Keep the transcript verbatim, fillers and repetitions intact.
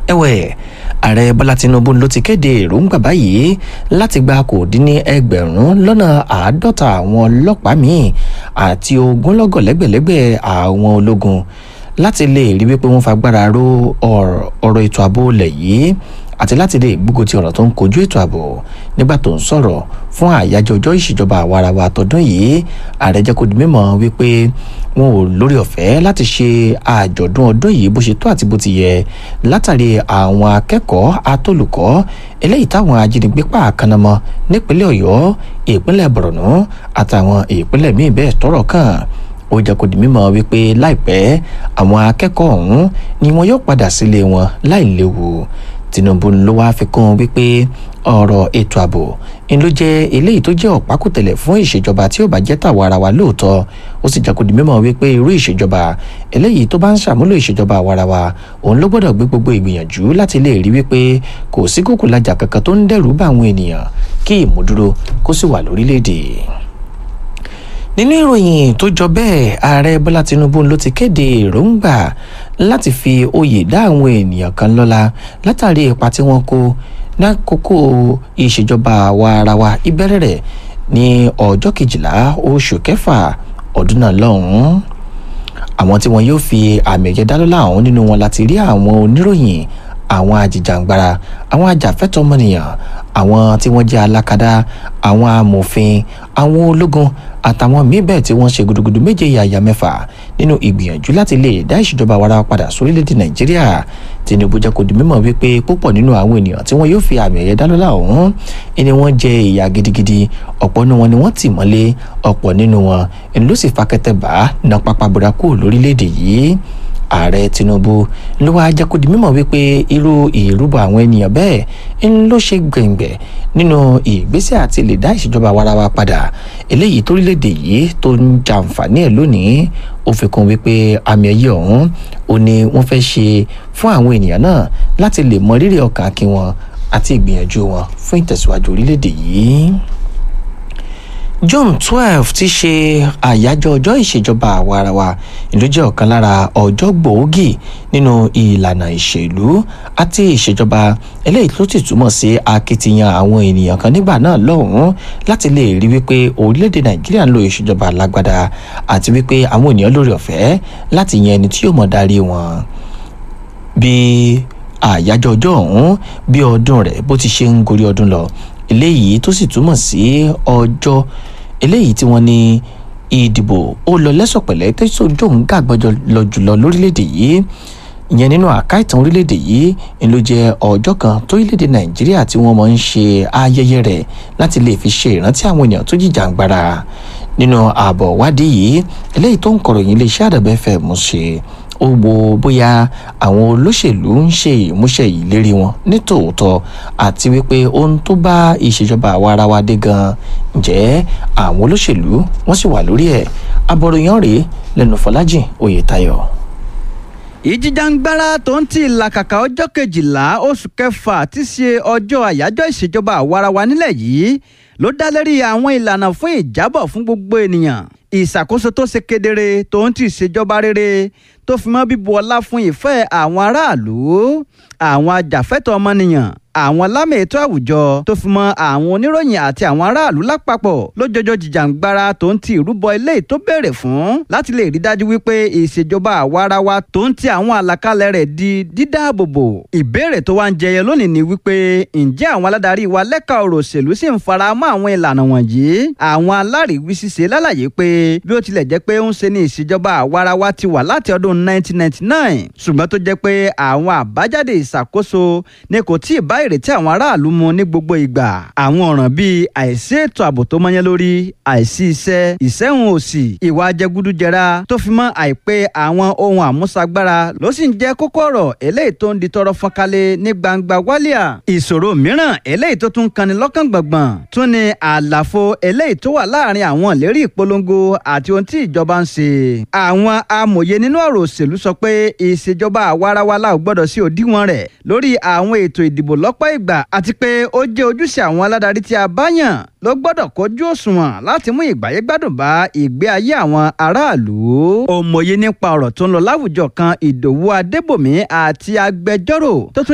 ẹ̀wẹ̀ ààrẹ bọ́lá tinubu ló ti kéde èròǹgbà báyìí láti gba kò dín ní ẹgbẹ̀rún lọ́nà àádọ́ta àwọn ọlọ́pàá míì àti ogunlọ́gọ̀ lẹ́gbẹ̀lẹ́gbẹ̀ àwọn ológun láti lè rí wípé wọ́n fagbára ró ọ̀rọ̀ ètò ààbò ilẹ̀ yìí àti láti lè gbógun ti ọ̀rọ̀ tó ń kojú ètò ààbò. Nígbà tó ń sọ̀rọ̀ fún àyájọ́ ọjọ́ ìṣèjọba àwarawa tọdún yìí, ààrẹ jẹ́ kó di mímọ̀ wípé wọn ò lórí ọ̀fẹ́ láti ṣe àjọ̀dún ọdún yìí bó ṣe tó àti bó ti yẹ látàrí àwọn akẹ́kọ̀ọ́ atólùkọ́ eléyìí táwọn ajínigbé pa àkànnàmọ́ nípínlẹ̀ Ọ̀yọ́, ìpínlẹ̀ Borno àtàwọn ìpínlẹ̀ míì bẹ́ẹ̀ tọ́rọ̀ kàn. Ó jẹ́ kó di mímọ̀ wípé láìpẹ́ àwọn akẹ́kọ̀ọ́ ọ̀hún ni wọn yóò padà sílé wọn láìléwu. Tinubu ló wá fi kún wípé ọ̀rọ̀ ètò ààbò ń ló jẹ́ eléyìí tó jẹ́ ọ̀pákùtẹ̀lẹ̀ fún ìṣèjọba tí ó bá jẹ́ tàwa ara wa lóòótọ́. Ó sì jẹ́ kó di mímọ̀ wípé irú ìṣèjọba eléyìí tó bá ń ṣàmúlò ìṣèjọba àwa ara wa òun ló gbọ́dọ̀ gbé gbogbo ìgbìyànjú láti lè rí wípé kò sí kòkòlájà kankan tó ń dẹ́rù bá àwọn ènìyàn kí ìmúdúró kó sì wà lórílẹ̀‐èdè. Nínú ìròyìn tó jọ bẹ́ẹ̀, ààrẹ Bọ́lá Tinubu ló ti kéde èròǹgbà láti fi oyè dá àwọn ènìyàn kan lọ́lá látàrí ipa tí wọ́n kó lákòókò ìṣèjọba àwa ara wa ìbẹ̀rẹ̀ rẹ̀ ní ọjọ́ kejìlá oṣù kẹfà ọdún náà lọ́hùn-ún. Àwọn tí wọn yóò fi àmì ẹ̀yẹ dá lọ́lá ọ̀hún nínú wọn láti rí àwọn oníròyìn, àwọn ajìjàǹgbara, àwọn ajàfẹ́tọ̀ọ́ ọmọnìyàn, àwọn tí wọ́n jẹ́ alákadá, àwọn amòfin, àwọn ológun àtàwọn míì bẹ́ẹ̀ tí wọ́n ṣe gudugudu méje yàyà mẹ́fà nínú ìgbìyànjú láti lè dá ìṣèjọba àwarawa padà sórílẹ̀-èdè Nàìjíríà. Tinubu jẹ́ kó di mímọ̀ wípé púpọ̀ nínú àwọn ènìyàn tí wọ́n yóò fi àmì ẹ̀yẹ dá lọ́lá ọ̀hún ni wọ́n jẹ ìyà gidigidi. Ọ̀pọ̀ nínú wọn ni wọ́n tì mọ́lé, ọ̀pọ̀ nínú wọn ló sì fakẹ́tẹ̀ bá na pápá buraku lórílẹ̀-èdè yìí. Ààrẹ Tinubu ló wá jẹ́ kó di mímọ̀ wípé irú ìrúbọ àwọn ènìyàn bẹ́ẹ̀ ń ló ṣe gbẹ̀ngbẹ̀ nínú ìgbésẹ̀ àti lè dá ìṣèjọba àwarawa padà eléyìí torílẹ̀-èdè yìí tó ń jàǹfààní ẹ̀ lónìí. Ó fi kún wípé àmì ẹ̀yẹ ọ̀hún ò ní wọ́n fẹ́ ṣe fún àwọn ènìyàn náà láti lè mọ rírì ọkàn kí wọn àti ìgbìyànjú wọn fún ìtẹ̀síwájú orílẹ̀-èdè yìí. June twelve ti ṣe àyájọ́ ọjọ́ ìṣèjọba àwarawa ìlú jẹ́ ọ̀kan lára ọjọ́ gbòógì nínú ìlànà ìṣèlú àti ìṣèjọba eléyìí tó ti túmọ̀ sí akitiyan àwọn ènìyàn kan nígbà náà lọ́hùn-ún láti lè rí wípé orílẹ̀-èdè Nàìjíríà ń lo ìṣèjọba alágbádá àti wípé àwọn ènìyàn lórí ọ̀fẹ́ láti yan ẹni tí yóò mọ̀ darí wọn. Bí àyájọ́ ọjọ́ ọ̀hún bí ọdún rẹ̀ bó ti ṣe ń gorí ọdún lọ, eléyìí tó sì túmọ̀ sí ọjọ́ eléyìí tí wọ́n ní ìdìbò ó lọ lẹ́sọ̀pẹ̀lẹ́ tẹ́sọ̀jọ́ ń gàgbọ́jọ lọ jùlọ lórílẹ̀‐èdè yìí. Ìyẹn nínú àká ìtàn orílẹ̀‐èdè yìí ń ló jẹ́ ọjọ́ kan tó orílẹ̀‐èdè Nàìjíríà tí wọ́n máa ń ṣe ayẹyẹ rẹ̀ láti lè fi ṣe ìrántí àwọn ènìyàn tó jìjàǹgbara. Nínú ààbọ̀ wádìí yìí eléyìí tó ń kọ̀ròyìn iléeṣẹ́ Àdàbà F M ṣe ó wo bóyá àwọn olóṣèlú ń ṣe ìmúṣẹ ìlérí wọn ní tòótọ́ àti wípé ohun tó bá ìṣèjọba àwarawa dé gan ǹjẹ́ àwọn olóṣèlú wọ́n sì wà lórí ẹ̀. Abọ́ròyìn rèé lẹ́nu Fọlájìn Oyètayọ̀. Ìjìjàǹgbara tó ń tì làkàkà ọjọ́ kejìlá oṣù kẹfà tí ṣe ọjọ́ àyájọ́ ìṣèjọba àwarawa nílẹ̀ yìí ló dá lérí àwọn ìlànà fún ìjábọ̀ fún gbogbo ènìyàn, ìṣàkóso tó ṣe kedere tó ń tì ìṣèjọba rere tó fi mọ́ bíbu ọlá fún ìfẹ́ àwọn aráàlú, àwọn ajàfẹ́tọ̀ọ́ ọmọnìyàn, àwọn lámì ètò àwùjọ tó fi mọ́ àwọn oníròyìn àti àwọn aráàlú lápapọ̀ lójoojó jìjàǹgbara tó ń ti ìrúbọ eléyìí tó béèrè fún láti lè rí dájú wípé ìṣèjọba àwarawa tó ń ti àwọn àlàkalẹ̀ rẹ̀ di dídáàbòbò. Ìbéèrè tó wá ń jẹyọ lónìí ni wípé ǹjẹ́ àwọn aládarí wa lẹ́ka ọ̀rọ̀ òṣèlú sì ń fara mọ́ àwọn ìlànà wọ̀nyí? Àwọn alárìíwísí ṣe lálàyé pé bí ó tilẹ̀ jẹ́ pé ó ń ṣe ní ìṣèjọba àwarawa ti wà láti ọdún nineteen ninety-nine ṣùgbọ́n tó jẹ́ pé àwọn àbájáde ìṣàkóso ni kò tí ì bá ìrètí àwọn aráàlú mu ní gbogbo ìgbà. Àwọn ọ̀ràn bíi àìsí ètò ààbò tó mọ́yán lórí, àìsí iṣẹ́, ìṣẹ́hun òṣì, ìwà jẹgúdújẹrá tó fi mọ́ àìpé àwọn ohun àmúṣagbára ló sì ń jẹ́ kókó ọ̀rọ̀ eléyìí tó ń di tọrọ fọ́nkálẹ̀ ní gbangba wálíà. Ìṣòro mìíràn eléyìí tó tún kani lọ́kàn gbọ̀ngbọ̀n tún ni àlàfo eléyìí tó wà láàrin àwọn ìlérí ìpolongo àti ohun tí ìjọba ń ṣe. Àwọn amòye nínú ọ̀rọ̀ òṣèlú sọ pé ìṣèjọba àwarawa la ò gbọ́dọ̀ sí òdiwọ̀n rẹ̀ lórí àwọn ètò ìdìbò lọ́pọ̀ ìgbà àti pé ó jẹ́ ojúṣe àwọn aládarí tí a bá yàn ló gbọ́dọ̀ kojú òṣùwọ̀n láti mú ìgbáyégbádùn bá ìgbé ayé àwọn aráàlú. Òmòye nípa ọ̀rọ̀ tó ń lọ láwùjọ kan Ìdòwú Adébòmí àti agbẹjọ́rò tó tún